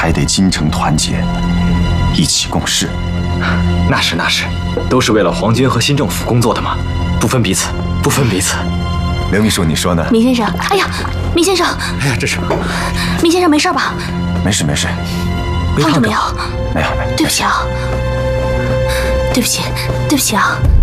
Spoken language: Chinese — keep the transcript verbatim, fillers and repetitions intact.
还得京城团结，一起共事。 那是那是，都是为了皇军和新政府工作的嘛，不分彼此，不分彼此。 刘秘书，你说呢？ 闵先生，哎呀，闵先生， 哎呀，这是， 闵先生没事吧？ 没事没事， 烫着没有？ 没有没有。 对不起啊，对不起，对不起啊。